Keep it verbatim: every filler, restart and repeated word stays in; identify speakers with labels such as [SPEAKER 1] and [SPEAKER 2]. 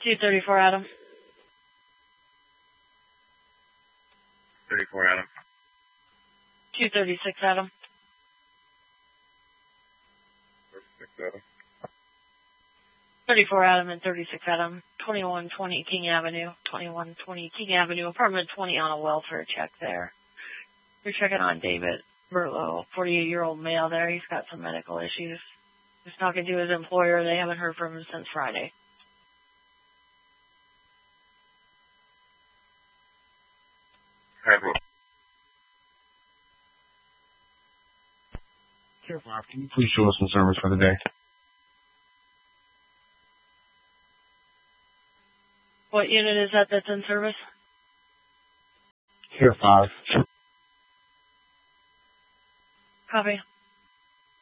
[SPEAKER 1] two thirty-four, Adam.
[SPEAKER 2] thirty-four, Adam.
[SPEAKER 1] two thirty-six, Adam.
[SPEAKER 2] thirty-six, Adam.
[SPEAKER 1] thirty-four, Adam, and thirty-six, Adam. twenty-one twenty King Avenue. twenty-one twenty King Avenue. Apartment twenty on a welfare check there. You're checking on David Bertlow, forty-eight-year-old male there. He's got some medical issues. He's talking to his employer. They haven't heard from him since Friday.
[SPEAKER 2] Happy.
[SPEAKER 3] Care five, can you please show us some service for the day?
[SPEAKER 1] What unit is that that's in service?
[SPEAKER 3] Care five.
[SPEAKER 1] Copy.